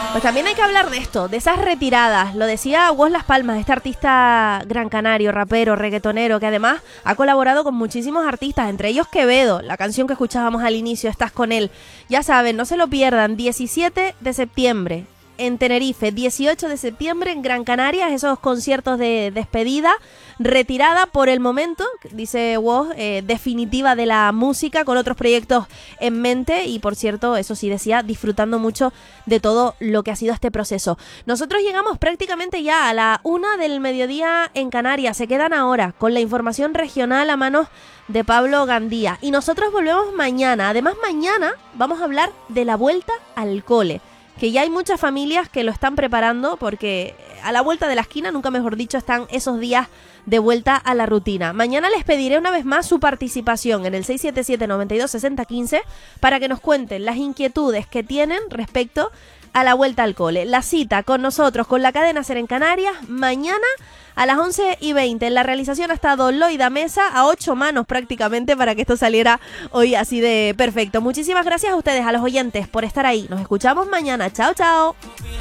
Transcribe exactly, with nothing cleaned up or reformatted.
Pues también hay que hablar de esto, de esas retiradas. Lo decía Wos Las Palmas, este artista gran canario, rapero, reggaetonero, que además ha colaborado con muchísimos artistas, entre ellos Quevedo, la canción que escuchábamos al inicio, Estás con él. Ya saben, no se lo pierdan, diecisiete de septiembre en Tenerife, dieciocho de septiembre en Gran Canaria, esos conciertos de despedida, retirada por el momento, dice Wos, eh, definitiva de la música, con otros proyectos en mente y, por cierto, eso sí decía, disfrutando mucho de todo lo que ha sido este proceso. Nosotros llegamos prácticamente ya a la una del mediodía en Canarias, se quedan ahora con la información regional a manos de Pablo Gandía y nosotros volvemos mañana. Además, mañana vamos a hablar de la vuelta al cole, que ya hay muchas familias que lo están preparando porque a la vuelta de la esquina, nunca mejor dicho, están esos días de vuelta a la rutina. Mañana les pediré una vez más su participación en el seis siete siete, nueve dos, seis cero uno cinco para que nos cuenten las inquietudes que tienen respecto a la vuelta al cole. La cita con nosotros, con la cadena SER en Canarias, mañana a las once y veinte. En la realización ha estado Loida Mesa, a ocho manos prácticamente para que esto saliera hoy así de perfecto. Muchísimas gracias a ustedes, a los oyentes, por estar ahí. Nos escuchamos mañana. Chao, chao.